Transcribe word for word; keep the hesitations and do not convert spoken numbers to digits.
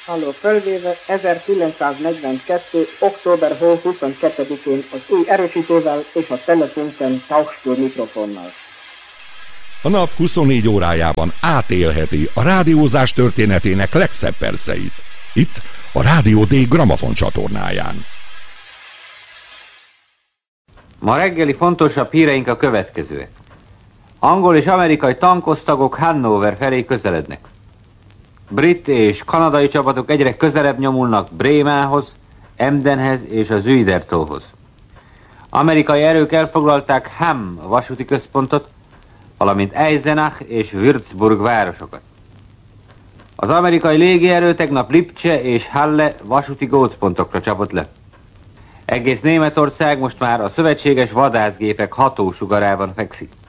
Halló, fölvéve ezerkilencszáznegyvenkettő. október huszonkettedikén az új erősítővel és a telefonten Tauchspur mikrofonnal. A nap huszonnégy órájában átélheti a rádiózás történetének legszebb perceit. Itt a Rádió D Gramafon csatornáján. Ma reggeli fontosabb híreink a következőek. Angol és amerikai tankosztagok Hannover felé közelednek. Brit és kanadai csapatok egyre közelebb nyomulnak Brémához, Emdenhez és a Zuidertóhoz. Amerikai erők elfoglalták Hamm vasúti központot, valamint Eisenach és Würzburg városokat. Az amerikai légierő tegnap Lipcse és Halle vasúti gócpontokra csapott le. Egész Németország most már a szövetséges vadászgépek hatósugarában fekszik.